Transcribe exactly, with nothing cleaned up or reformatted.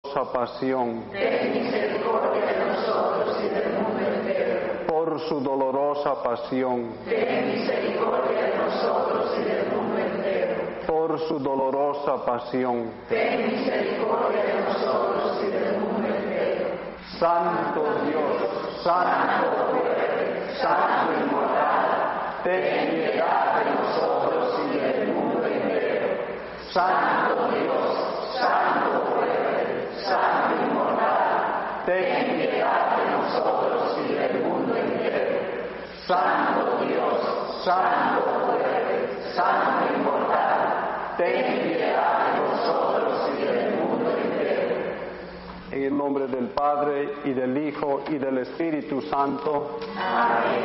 pasión, ten misericordia de nosotros y del mundo entero. por su dolorosa pasión, Ten misericordia de nosotros y del mundo entero. por su dolorosa pasión. Ten misericordia de nosotros y del mundo entero. Santo Dios, Santo fuerte, Santo inmortal, ten piedad de nosotros y del mundo entero. Santo Dios, Santo fuerte, Santo inmortal, ten piedad de nosotros y del mundo entero. Santo Dios, Santo fuerte, Santo inmortal, ten piedad de nosotros y del mundo entero. En el nombre del Padre, y del Hijo, y del Espíritu Santo. Amén.